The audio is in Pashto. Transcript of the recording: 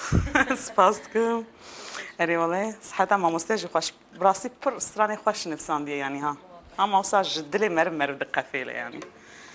سپاس دکم. اری والله صحتا مامۆستێژی خوش براستی پر استرانی خوش نفساندیه یعنی ها. هم مامۆستا ji dilê me re dikefêle yani.